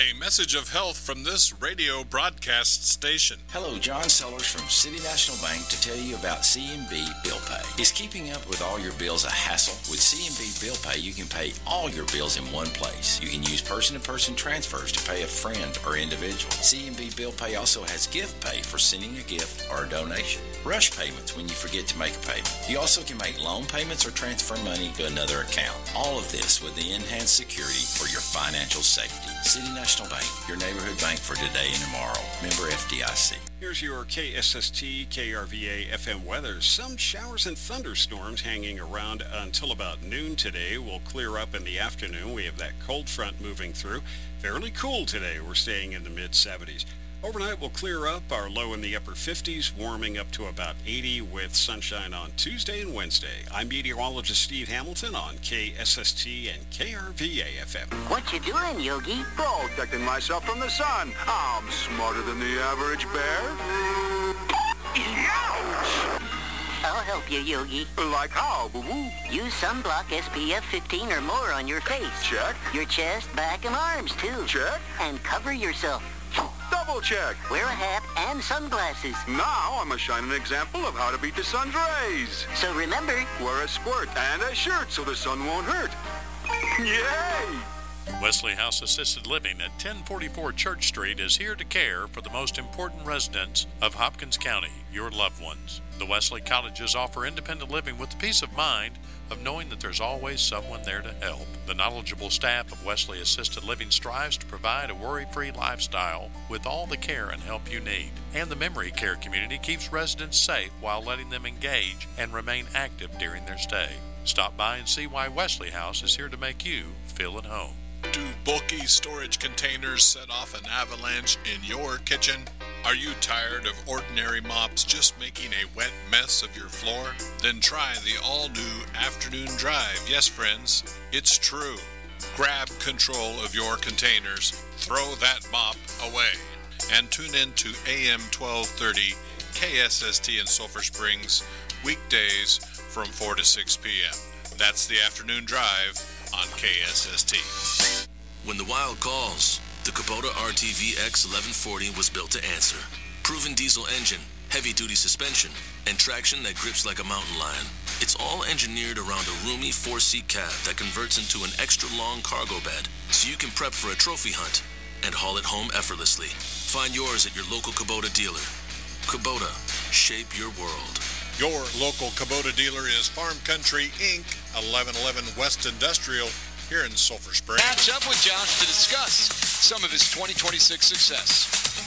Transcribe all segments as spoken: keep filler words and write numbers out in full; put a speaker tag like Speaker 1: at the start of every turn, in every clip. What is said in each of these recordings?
Speaker 1: A message of health from this radio broadcast station.
Speaker 2: Hello, John Sellers from City National Bank to tell you about C M B Bill Pay. Is keeping up with all your bills a hassle? With C M B Bill Pay, you can pay all your bills in one place. You can use person-to-person transfers to pay a friend or individual. C M B Bill Pay also has gift pay for sending a gift or a donation. Rush payments when you forget to make a payment. You also can make loan payments or transfer money to another account. All of this with the enhanced security for your financial safety. City National Bank, your neighborhood bank for today and tomorrow. Member F D I C.
Speaker 3: Here's your K S S T, K R V A F M weather. Some showers and thunderstorms hanging around until about noon today. Will clear up in the afternoon. We have that cold front moving through. Fairly cool today. We're staying in the mid seventies. Overnight will clear up, our low in the upper fifties, warming up to about eighty with sunshine on Tuesday and Wednesday. I'm meteorologist Steve Hamilton on K S S T and K R V A F M.
Speaker 4: What you doing, Yogi?
Speaker 5: Protecting myself from the sun. I'm smarter than the average bear. Ouch!
Speaker 4: I'll help you, Yogi.
Speaker 5: Like how, boo-boo?
Speaker 4: Use sunblock S P F fifteen or more on your face.
Speaker 5: Check.
Speaker 4: Your chest, back, and arms, too.
Speaker 5: Check.
Speaker 4: And cover yourself.
Speaker 5: Double check.
Speaker 4: Wear a hat and sunglasses.
Speaker 5: Now I'm a shining example of how to beat the sun's rays.
Speaker 4: So remember,
Speaker 5: wear a squirt and a shirt so the sun won't hurt. Yay!
Speaker 1: Wesley House Assisted Living at ten forty-four Church Street is here to care for the most important residents of Hopkins County, your loved ones. The Wesley Cottages offer independent living with the peace of mind of knowing that there's always someone there to help. The knowledgeable staff of Wesley Assisted Living strives to provide a worry-free lifestyle with all the care and help you need. And the memory care community keeps residents safe while letting them engage and remain active during their stay. Stop by and see why Wesley House is here to make you feel at home. Do bulky storage containers set off an avalanche in your kitchen? Are you tired of ordinary mops just making a wet mess of your floor? Then try the all-new Afternoon Drive. Yes, friends, it's true. Grab control of your containers, throw that mop away, and tune in to A M twelve thirty K S S T in Sulphur Springs, weekdays from four to six p.m. That's the Afternoon Drive on K S S T.
Speaker 6: When the wild calls, the Kubota R T V X eleven forty was built to answer. Proven diesel engine, heavy-duty suspension, and traction that grips like a mountain lion. It's all engineered around a roomy four-seat cab that converts into an extra-long cargo bed, so you can prep for a trophy hunt and haul it home effortlessly. Find yours at your local Kubota dealer. Kubota, shape your world.
Speaker 1: Your local Kubota dealer is Farm Country Incorporated, eleven eleven West Industrial, here in Sulphur Springs.
Speaker 7: Match up with Josh to discuss some of his twenty twenty-six success.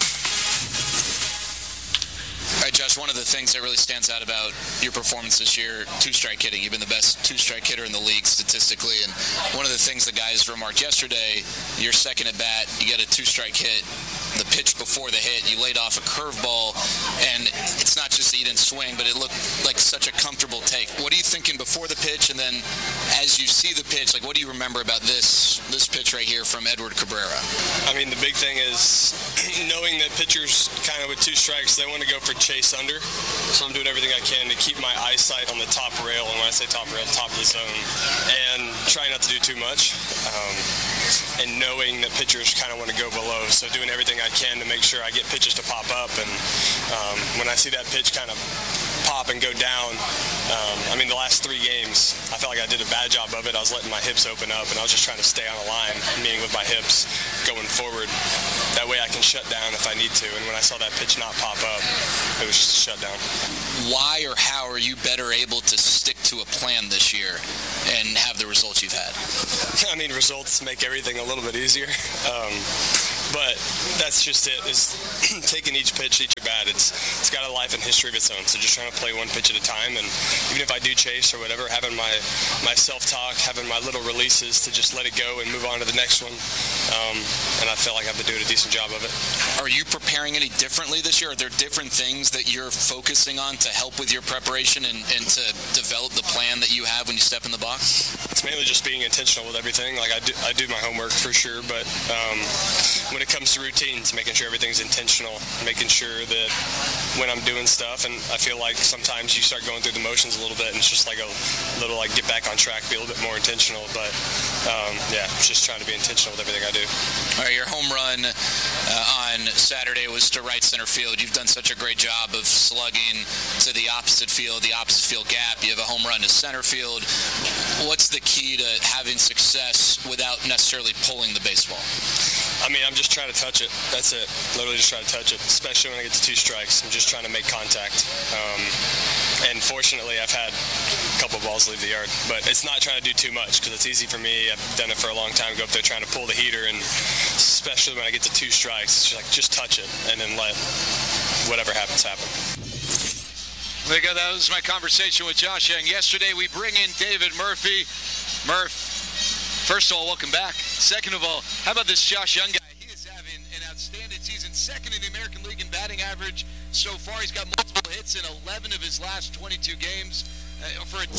Speaker 7: All right, Josh, one of the things that really stands out about your performance this year, two-strike hitting. You've been the best two-strike hitter in the league statistically, and one of the things the guys remarked yesterday, your second at bat, you get a two-strike hit. The pitch before the hit, you laid off a curveball, and it's not just that you didn't swing, but it looked like such a comfortable take. What are you thinking before the pitch, and then as you see the pitch, like what do you remember about this this pitch right here from Edward Cabrera?
Speaker 8: I mean, the big thing is knowing that pitchers kind of with two strikes, they want to go for chase under, so I'm doing everything I can to keep my eyesight on the top rail, and when I say top rail, top of the zone, and try not to do too much, um, and knowing that pitchers kind of want to go below, so doing everything I can to make sure I get pitches to pop up, and um, when I see that pitch kind of pop and go down, um, I mean, the last three games, I felt like I did a bad job of it. I was letting my hips open up, and I was just trying to stay on the line, meaning with my hips going forward. That way I can shut down if I need to, and when I saw that pitch not pop up, it was just a shutdown.
Speaker 7: Why or how are you better able to stick to a plan this year and have the results you've had?
Speaker 8: I mean, results make everything a little bit easier, um, but that's just it, is taking each pitch, each at-bat. It's, it's got a life and history of its own, so just trying to play one pitch at a time, and even if I do chase or whatever, having my, my self-talk, having my little releases to just let it go and move on to the next one, um, and I felt like I've been doing a decent job of it.
Speaker 7: Are you preparing any differently this year? Are there different things that you're focusing on to help with your preparation and, and to develop the plan that you have when you step in the box?
Speaker 8: It's mainly just being intentional with everything. Like I do, I do my homework for sure, but um, when it comes to routines, making sure everything's intentional, making sure that when I'm doing stuff, and I feel like sometimes you start going through the motions a little bit, and it's just like a little like get back on track, be a little bit more intentional. But um, yeah, just trying to be intentional with everything I do. do.
Speaker 7: All right, your home run uh, on Saturday was to right center field. You've done such a great job of slugging to the opposite field, the opposite field gap. You have a home run to center field. What's the key to having success without necessarily pulling the baseball?
Speaker 8: I mean, I'm just trying to touch it. That's it. Literally just trying to touch it, especially when I get to two strikes. I'm just trying to make contact. Um, and fortunately, I've had a couple balls leave the yard. But it's not trying to do too much because it's easy for me. I've done it for a long time. Go up there trying to pull the heater, and especially when I get to two strikes, it's just like just touch it and then let whatever happens happen.
Speaker 9: There you go. That was my conversation with Josh Young. Yesterday, we bring in David Murphy. Murph, first of all, welcome back. Second of all, how about this Josh Young guy? He is having an outstanding season, second in the American League in batting average so far. He's got multiple hits in eleven of his last twenty-two games. Uh, for a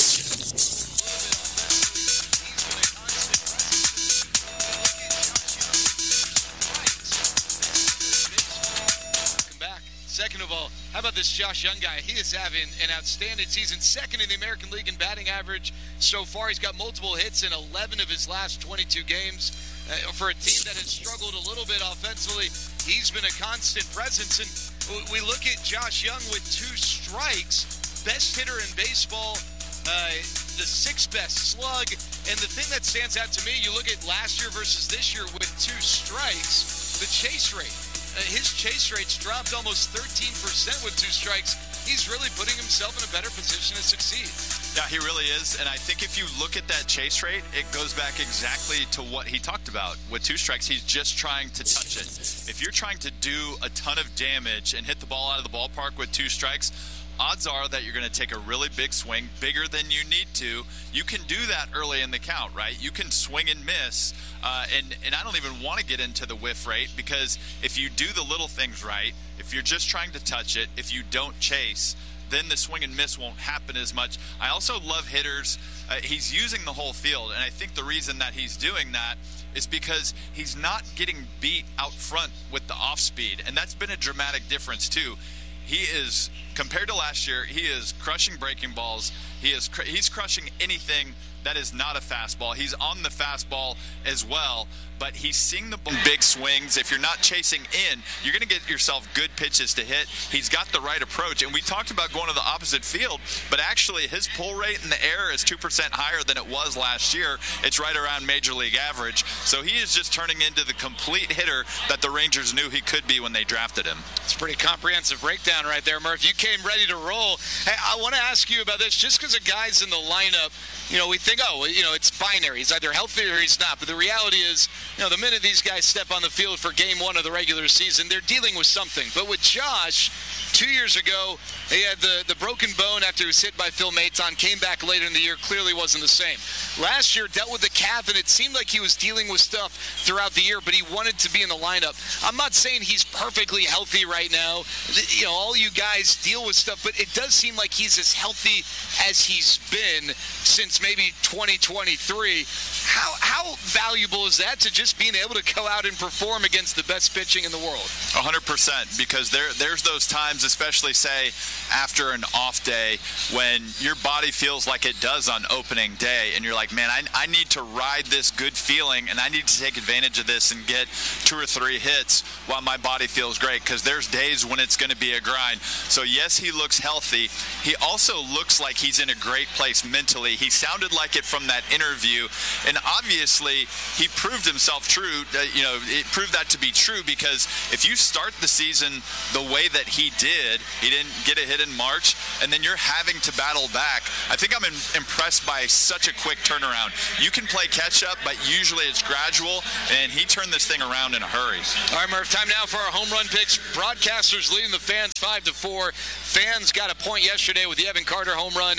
Speaker 9: Welcome back. Second of all, how about this Josh Young guy? He is having an outstanding season, second in the American League in batting average so far. He's got multiple hits in eleven of his last twenty-two games. Uh, for a team that has struggled a little bit offensively, he's been a constant presence. And we look at Josh Young with two strikes, best hitter in baseball, uh, the sixth best slug. And the thing that stands out to me, you look at last year versus this year with two strikes, the chase rate. Uh, his chase rate's dropped almost thirteen percent with two strikes. He's really putting himself in a better position to succeed.
Speaker 10: Yeah, he really is. And I think if you look at that chase rate, it goes back exactly to what he talked about. With two strikes, he's just trying to touch it. If you're trying to do a ton of damage and hit the ball out of the ballpark with two strikes, odds are that you're going to take a really big swing, bigger than you need to. You can do that early in the count, right? You can swing and miss. Uh, and, and I don't even want to get into the whiff rate, because if you do the little things right, if you're just trying to touch it, if you don't chase, then the swing and miss won't happen as much. I also love hitters. Uh, he's using the whole field, and I think the reason that he's doing that is because he's not getting beat out front with the off speed, and that's been a dramatic difference too. He is, compared to last year, he is crushing breaking balls. He is cr- he's crushing anything that is not a fastball. He's on the fastball as well, but he's seeing the big swings. If you're not chasing in, you're going to get yourself good pitches to hit. He's got the right approach, and we talked about going to the opposite field, but actually his pull rate in the air is two percent higher than it was last year. It's right around major league average, so he is just turning into the complete hitter that the Rangers knew he could be when they drafted him.
Speaker 9: It's a pretty comprehensive breakdown right there, Murph. You came ready to roll. Hey, I want to ask you about this, just because a guy's in the lineup, you know, we think, oh, you know, it's binary. He's either healthy or he's not. But the reality is, you know, the minute these guys step on the field for game one of the regular season, they're dealing with something. But with Josh, two years ago, he had the, the broken bone after he was hit by Phil Maton, came back later in the year, clearly wasn't the same. Last year, dealt with the calf, and it seemed like he was dealing with stuff throughout the year, but he wanted to be in the lineup. I'm not saying he's perfectly healthy right now. You know, all you guys deal with stuff, but it does seem like he's as healthy as he's been since maybe twenty twenty-three. How how valuable is that, to just being able to go out and perform against the best pitching in the world?
Speaker 10: one hundred percent, because there there's those times, especially say after an off day, when your body feels like it does on opening day, and you're like, man, I, I need to ride this good feeling, and I need to take advantage of this and get two or three hits while my body feels great, because there's days when it's going to be a grind. So yes, he looks healthy. He also looks like he's in a great place mentally. He sounded like it from that interview, and obviously he proved himself true. Uh, you know, it proved that to be true, because if you start the season the way that he did, he didn't get a hit in March, and then you're having to battle back. I think I'm in, impressed by such a quick turnaround. You can play catch up, but usually it's gradual, and he turned this thing around in a hurry.
Speaker 9: All right, Murph, time now for our home run picks. Broadcasters leading the Fans five to four. Fans got a point yesterday with the Evan Carter home run.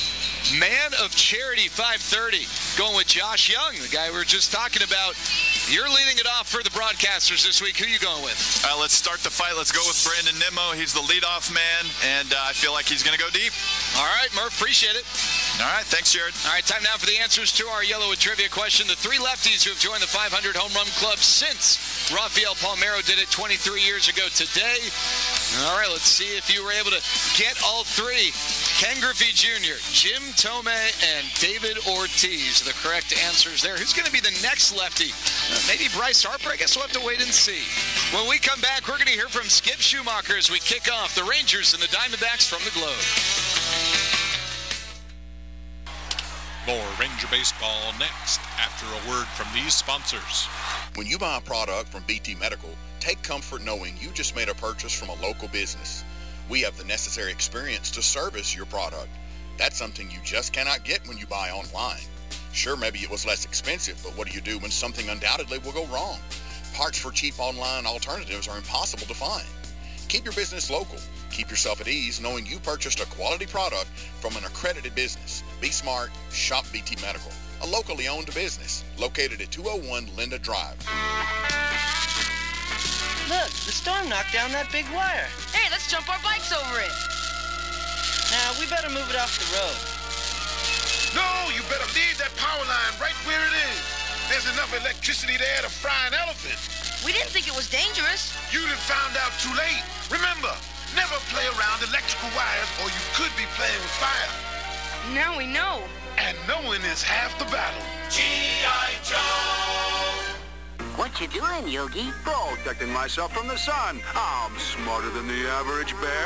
Speaker 9: Man of Charity five thirty, going with Josh Young, the guy we were just talking about. You're leading it off for the broadcasters this week. Who are you going with?
Speaker 10: Uh, let's start the fight. Let's go with Brandon Nimmo. He's the leadoff man, and uh, I feel like he's going to go deep.
Speaker 9: All right, Murph, appreciate it.
Speaker 10: All right, thanks, Jared.
Speaker 9: All right, time now for the answers to our Yellowwood Trivia question. The three lefties who have joined the five hundred home run club since Rafael Palmeiro did it twenty-three years ago today. All right, let's see if you were able to get all three. Ken Griffey Junior, Jim Thome, and David Ortiz. The correct answers there. Who's going to be the next lefty? Uh, maybe Bryce Harper? I guess we'll have to wait and see. When we come back, we're going to hear from Skip Schumacher as we kick off the Rangers and the Diamondbacks from the Globe.
Speaker 1: More Ranger Baseball next after a word from these sponsors.
Speaker 11: When you buy a product from B T Medical, take comfort knowing you just made a purchase from a local business. We have the necessary experience to service your product. That's something you just cannot get when you buy online. Sure, maybe it was less expensive, but what do you do when something undoubtedly will go wrong? Parts for cheap online alternatives are impossible to find. Keep your business local. Keep yourself at ease knowing you purchased a quality product from an accredited business. Be smart. Shop B T Medical, a locally owned business located at two oh one Linda Drive.
Speaker 12: Look, the storm knocked down that big wire.
Speaker 13: Hey, let's jump our bikes over it.
Speaker 12: Now, we better move it off the road.
Speaker 5: No, you better leave that power line right where it is. There's enough electricity there to fry an elephant.
Speaker 13: We didn't think it was dangerous.
Speaker 5: You done found out too late. Remember, never play around electrical wires or you could be playing with fire.
Speaker 13: Now we know.
Speaker 5: And knowing is half the battle. G I. Joe!
Speaker 4: What you doing, Yogi?
Speaker 5: Protecting myself from the sun. I'm smarter than the average bear.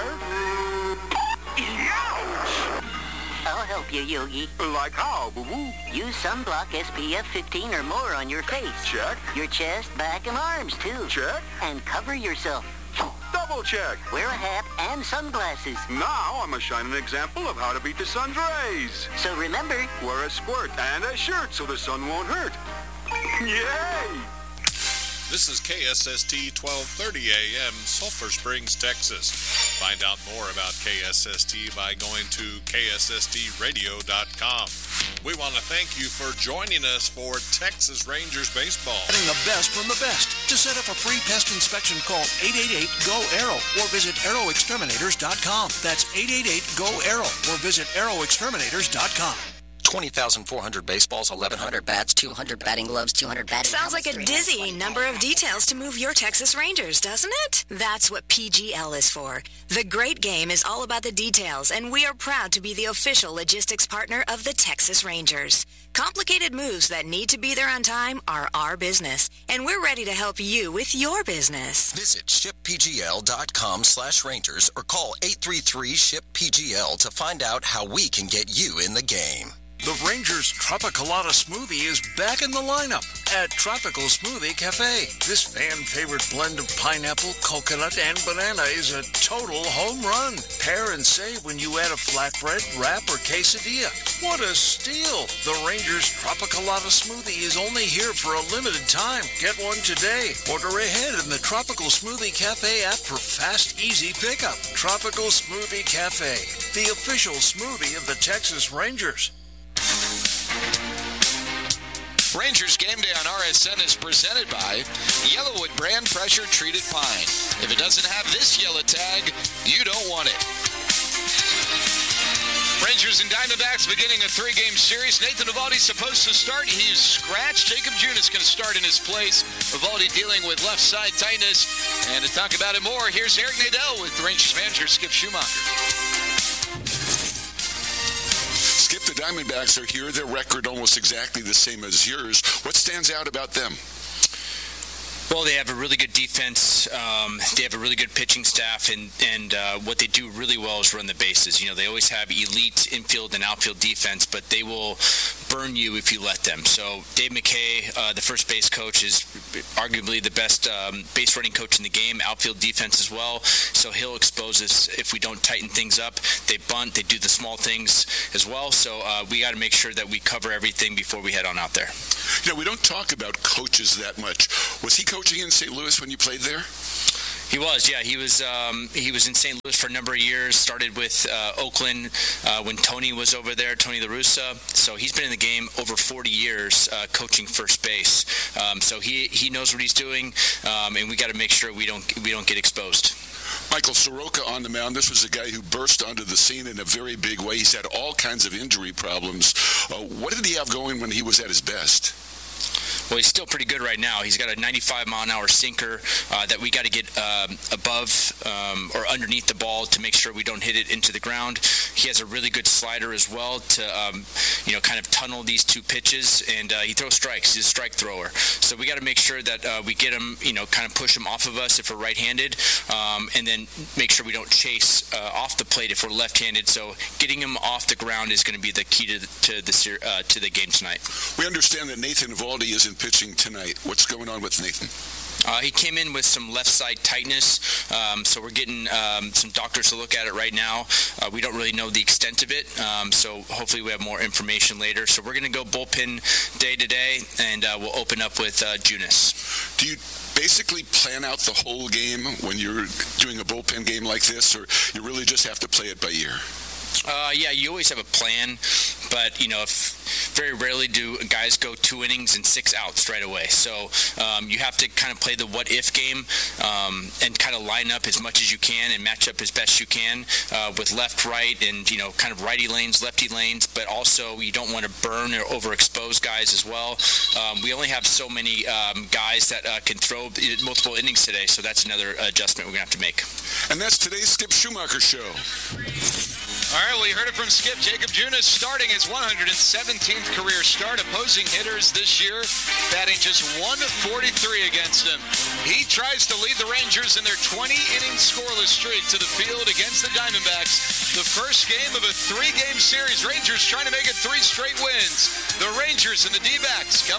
Speaker 5: Ouch!
Speaker 4: I'll help you, Yogi.
Speaker 5: Like how, boo-boo?
Speaker 4: Use sunblock S P F fifteen or more on your face.
Speaker 5: Check.
Speaker 4: Your chest, back, and arms, too.
Speaker 5: Check.
Speaker 4: And cover yourself.
Speaker 5: Double check.
Speaker 4: Wear a hat and sunglasses.
Speaker 5: Now I'm a shining example of how to beat the sun's rays.
Speaker 4: So remember,
Speaker 5: wear a squirt and a shirt so the sun won't hurt. Yay!
Speaker 1: This is K S S T twelve thirty A M, Sulphur Springs, Texas. Find out more about K S S T by going to K S S T radio dot com. We want to thank you for joining us for Texas Rangers baseball.
Speaker 14: Getting the best from the best. To set up a free pest inspection, call eight eight eight, G O, ARROW or visit arrow exterminators dot com. That's eight eight eight, G O, ARROW or visit arrow exterminators dot com.
Speaker 15: twenty thousand four hundred baseballs, eleven hundred bats, two hundred batting gloves, two hundred batting
Speaker 16: Sounds like a dizzying number of details to move your Texas Rangers, doesn't it? That's what P G L is for. The great game is all about the details, and we are proud to be the official logistics partner of the Texas Rangers. Complicated moves that need to be there on time are our business, and we're ready to help you with your business.
Speaker 15: Visit ship P G L dot com slash Rangers or call eight three three, S H I P P G L to find out how we can get you in the game.
Speaker 14: The Rangers Tropicalata Smoothie is back in the lineup at Tropical Smoothie Cafe. This fan-favorite blend of pineapple, coconut, and banana is a total home run. Pair and save when you add a flatbread, wrap, or quesadilla. What a steal! The Rangers Tropicalata Smoothie is only here for a limited time. Get one today. Order ahead in the Tropical Smoothie Cafe app for fast, easy pickup. Tropical Smoothie Cafe, the official smoothie of the Texas Rangers.
Speaker 9: Rangers Game Day on R S N is presented by Yellowwood brand pressure treated pine. If it doesn't have this yellow tag, you don't want it. Rangers and Diamondbacks beginning a three-game series. Nathan Eovaldi supposed to start. He's scratched. Jacob June is going to start in his place. Eovaldi dealing with left side tightness. And to talk about it more, here's Eric Nadel with Rangers manager Skip Schumacher.
Speaker 17: Skip, the Diamondbacks are here. Their record almost exactly the same as yours. What stands out about them?
Speaker 18: Well, they have a really good defense. Um, they have a really good pitching staff, and and uh, what they do really well is run the bases. You know, they always have elite infield and outfield defense, but they will burn you if you let them. So Dave McKay, uh, the first base coach, is arguably the best um, base running coach in the game. Outfield defense as well. So he'll expose us if we don't tighten things up. They bunt. They do the small things as well. So uh, we got to make sure that we cover everything before we head on out there.
Speaker 17: You know, we don't talk about coaches that much. Was he coaching in Saint Louis when you played there?
Speaker 18: He was, yeah. He was um, he was in Saint Louis for a number of years. Started with uh, Oakland uh, when Tony was over there, Tony La Russa. So he's been in the game over forty years, uh, coaching first base. Um, so he he knows what he's doing, um, and we got to make sure we don't we don't get exposed.
Speaker 17: Michael Soroka on the mound. This was a guy who burst onto the scene in a very big way. He's had all kinds of injury problems. Uh, what did he have going when he was at his best?
Speaker 18: Well, he's still pretty good right now. He's got a ninety-five mile an hour sinker uh, that we got to get um, above um, or underneath the ball to make sure we don't hit it into the ground. He has a really good slider as well to, um, you know, kind of tunnel these two pitches, and uh, he throws strikes. He's a strike thrower. So we got to make sure that uh, we get him, you know, kind of push him off of us if we're right-handed, um, and then make sure we don't chase uh, off the plate if we're left-handed. So getting him off the ground is going to be the key to the, to the uh, to the game tonight.
Speaker 17: We understand that Nathan Eovaldi isn't pitching tonight. What's going on with Nathan?
Speaker 18: Uh, he came in with some left side tightness, um, so we're getting um, some doctors to look at it right now. Uh, we don't really know the extent of it, um, so hopefully we have more information later. So we're going to go bullpen day to day, and uh, we'll open up with uh, Junis.
Speaker 17: Do you basically plan out the whole game when you're doing a bullpen game like this, or you really just have to play it by ear?
Speaker 18: Uh, yeah, you always have a plan, but, you know, if very rarely do guys go two innings and six outs right away. So um, you have to kind of play the what-if game um, and kind of line up as much as you can and match up as best you can uh, with left, right, and, you know, kind of righty lanes, lefty lanes, but also you don't want to burn or overexpose guys as well. Um, we only have so many um, guys that uh, can throw multiple innings today, so that's another adjustment we're going to have to make.
Speaker 17: And that's today's Skip Schumacher Show.
Speaker 9: All right, well, you heard it from Skip. Jacob Junis starting his one hundred seventeenth career start. Opposing hitters this year batting just one forty-three against him. He tries to lead the Rangers in their twenty-inning scoreless streak to the field against the Diamondbacks. The first game of a three-game series. Rangers trying to make it three straight wins. The Rangers and the D-backs.